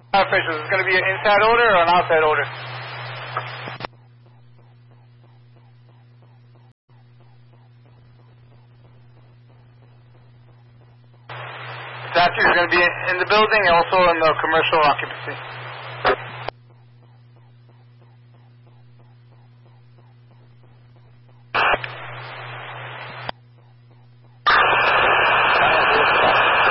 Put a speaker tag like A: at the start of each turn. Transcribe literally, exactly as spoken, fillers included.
A: Officials, is it going to be an inside order or an outside order? It's actually going to be in the building and also in the commercial occupancy.